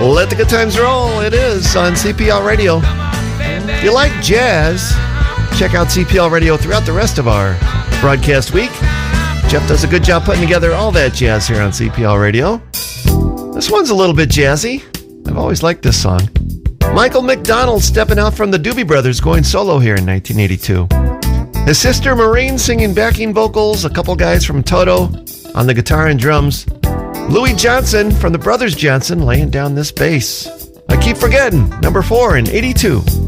Let the good times roll. It is on CPL Radio. If you like jazz, check out CPL Radio throughout the rest of our broadcast week. Jeff does a good job putting together all that jazz here on CPL Radio. This one's a little bit jazzy. I've always liked this song. Michael McDonald stepping out from the Doobie Brothers, going solo here in 1982. His sister Maureen singing backing vocals, a couple guys from Toto on the guitar and drums. Louis Johnson from the Brothers Johnson laying down this bass. I keep forgetting, number 4 in 82.